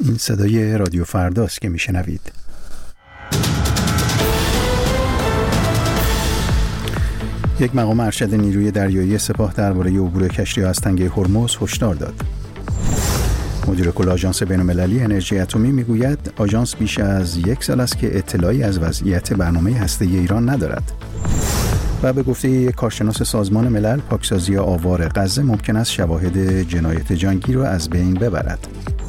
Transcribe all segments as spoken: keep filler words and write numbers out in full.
این صدای رادیو فرداست که میشنوید. یک مقام ارشد نیروی دریایی سپاه درباره عبور کشتی‌ها از تنگه هرمز هشدار داد. مدیر کل آژانس بین‌المللی انرژی اتمی میگوید آژانس بیش از یک سال است که اطلاعی از وضعیت برنامه هسته‌ای ایران ندارد. و به گفته یک کارشناس سازمان ملل، پاکسازی آوار غزه ممکن است شواهد جنایت جنگی را از بین ببرد.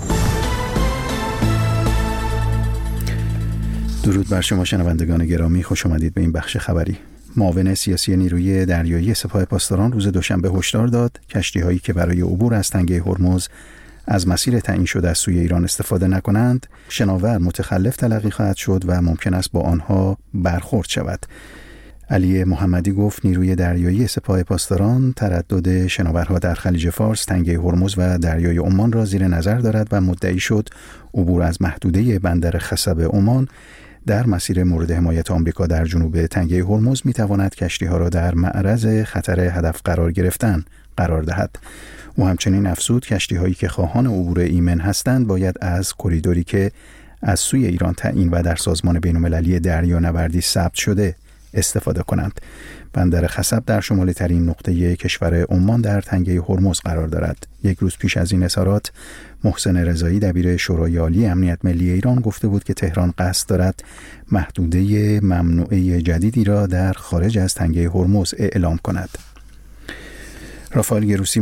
درود بر شما شنوندگان گرامی، خوش آمدید به این بخش خبری. معاون سیاسی نیروی دریایی سپاه پاسداران روز دوشنبه هشدار داد کشتی‌هایی که برای عبور از تنگه هرمز از مسیر تعیین شده از سوی ایران استفاده نکنند، شناور متخلف تلقی خواهد شد و ممکن است با آنها برخورد شود. علی محمدی گفت نیروی دریایی سپاه پاسداران تردد شناورها در خلیج فارس، تنگه هرمز و دریای عمان را زیر نظر دارد و مدعی شد عبور از محدوده بندر خصب عمان در مسیر مورد حمایت آمریکا در جنوب تنگه هرمز میتواند کشتی‌ها را در معرض خطر هدف قرار گرفتن قرار دهد. او همچنین افزود کشتی‌هایی که خواهان عبور ایمن هستند باید از کریدوری که از سوی ایران تعیین و در سازمان بین‌المللی دریانوردی ثبت شده استفاده کنند. بندر خصب در شمالی ترین نقطه کشور عمان در تنگه هرمز قرار دارد. یک روز پیش از این اظهارات محسن رضایی دبیر شورای عالی امنیت ملی ایران گفته بود که تهران قصد دارد محدوده ممنوعه جدیدی را در خارج از تنگه هرمز اعلام کند. رافائل گروسی